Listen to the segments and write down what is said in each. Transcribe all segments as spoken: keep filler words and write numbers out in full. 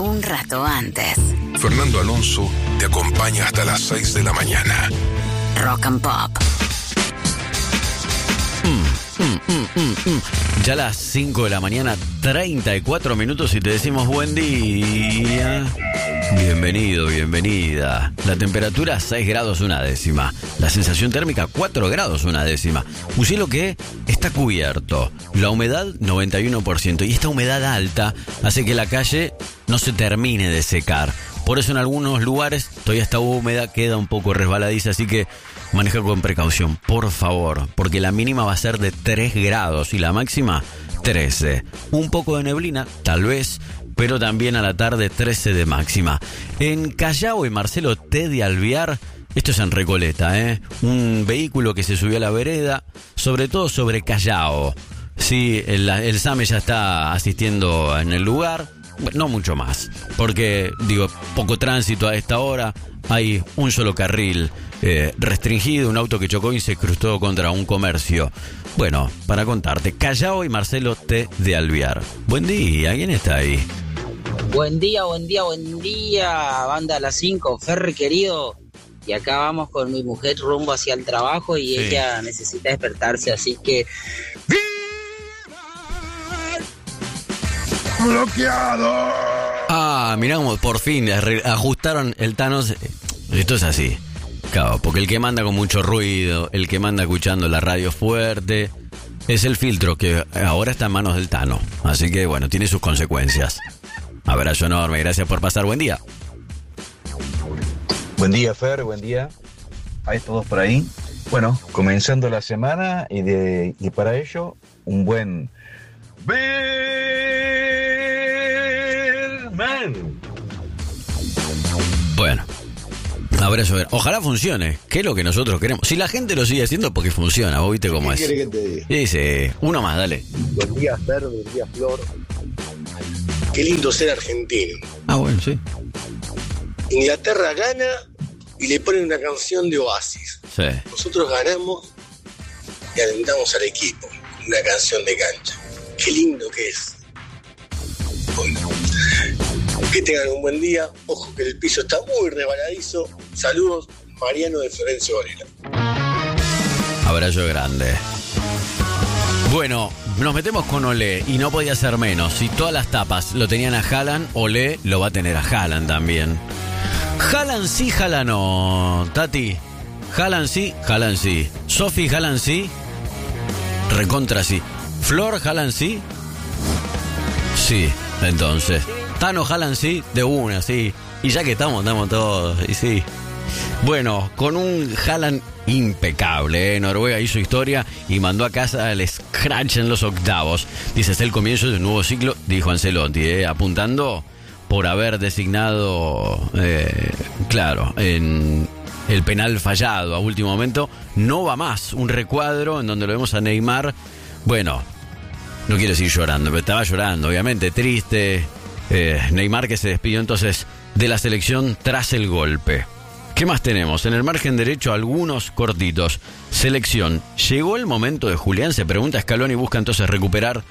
un rato antes. Fernando Alonso te acompaña hasta las seis de la mañana. Rock and Pop. Mm, mm, mm, mm, mm. Ya las cinco de la mañana, treinta y cuatro minutos y te decimos buen día. Bienvenido, bienvenida. La temperatura seis grados una décima. La sensación térmica cuatro grados una décima. Un cielo que está cubierto. La humedad noventa y uno por ciento. Y esta humedad alta hace que la calle no se termine de secar. Por eso en algunos lugares todavía está húmeda, queda un poco resbaladiza, así que maneja con precaución, por favor, porque la mínima va a ser de tres grados y la máxima trece. Un poco de neblina, tal vez, pero también a la tarde trece de máxima. En Callao y Marcelo T. de Alvear, esto es en Recoleta, ¿eh? Un vehículo que se subió a la vereda, sobre todo sobre Callao. Sí, el, el SAME ya está asistiendo en el lugar. No mucho más, porque, digo, poco tránsito a esta hora. Hay un solo carril eh, restringido, un auto que chocó y se cruzó contra un comercio. Bueno, para contarte, Callao y Marcelo T. de Alvear. Buen día, ¿quién está ahí? Buen día, buen día, buen día, banda a las cinco, Ferri querido. Y acá vamos con mi mujer rumbo hacia el trabajo y sí, ella necesita despertarse, así que... ¡Bloqueado! Ah, miramos, por fin ajustaron el Thanos. Esto es así, claro, porque el que manda con mucho ruido, el que manda escuchando la radio fuerte, es el filtro que ahora está en manos del Tano. Así que bueno, tiene sus consecuencias. Abrazo enorme, gracias por pasar, buen día. Buen día, Fer, buen día. Hay todos por ahí. Bueno, comenzando la semana y, de, y para ello, un buen... Man. Bueno, abrazo. Ojalá funcione, que es lo que nosotros queremos. Si la gente lo sigue haciendo, porque funciona. ¿Vos viste cómo es? ¿Qué quiere que te diga? Dice, uno más, dale. Buen día, Fer, buen día, Flor. Qué lindo ser argentino. Ah, bueno, sí. Inglaterra gana y le ponen una canción de Oasis. Sí. Nosotros ganamos y alentamos al equipo. Una canción de cancha. Qué lindo que es. Bueno, que tengan un buen día. Ojo que el piso está muy resbaladizo. Saludos, Mariano de Florencio Varela. Abrazo grande. Bueno, nos metemos con Olé y no podía ser menos. Si todas las tapas lo tenían a Haaland, Olé lo va a tener a Haaland también. Haaland sí, Haaland no. Tati, Haaland sí, Haaland sí. Sofi, Haaland sí. Recontra sí. Flor, Haaland sí. Sí, entonces. Tano, Haaland sí, de una, sí. Y ya que estamos, estamos todos, y sí. Bueno, con un Haaland impecable, ¿eh? Noruega hizo historia y mandó a casa el scratch en los octavos. Dice, es el comienzo de un nuevo ciclo, dijo Ancelotti, ¿eh? Apuntando por haber designado, eh, claro, en el penal fallado a último momento. No va más, un recuadro en donde lo vemos a Neymar. Bueno, no quiero decir llorando, pero estaba llorando, obviamente, triste. Eh, Neymar que se despidió entonces de la selección tras el golpe. ¿Qué más tenemos? En el margen derecho algunos cortitos. Selección. ¿Llegó el momento de Julián? Se pregunta Scaloni, busca entonces recuperar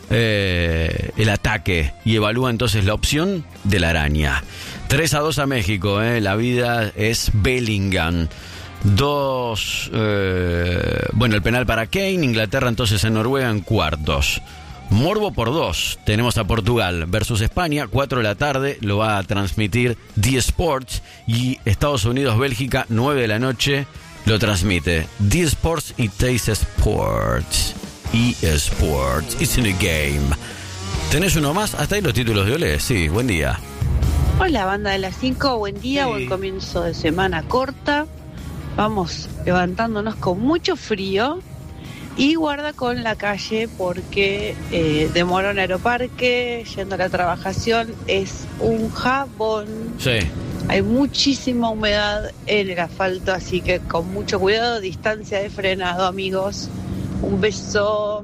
eh, el ataque y evalúa entonces la opción de la araña. tres a dos a México, eh. La vida es Bellingham. Dos, eh, bueno, el penal para Kane. Inglaterra entonces en Noruega en cuartos. Morbo por dos. Tenemos a Portugal versus España, cuatro de la tarde. Lo va a transmitir D Sports. Y Estados Unidos, Bélgica, nueve de la noche. Lo transmite D Sports y Taste Sports. E Sports. It's in a game. ¿Tenés uno más? Hasta ahí los títulos de Olé. Sí, buen día. Hola, banda de las cinco. Buen día, sí. Buen comienzo de semana corta. Vamos levantándonos con mucho frío. Y guarda con la calle porque eh, de Morón Aeroparque, yendo a la trabajación, es un jabón. Sí. Hay muchísima humedad en el asfalto, así que con mucho cuidado, distancia de frenado, amigos. Un beso.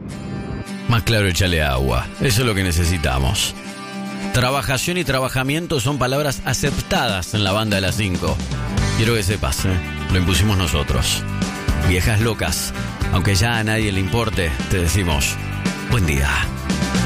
Más claro, échale agua. Eso es lo que necesitamos. Trabajación y trabajamiento son palabras aceptadas en la banda de las cinco. Quiero que sepas, ¿eh? Lo impusimos nosotros. Viejas locas. Aunque ya a nadie le importe, te decimos, buen día.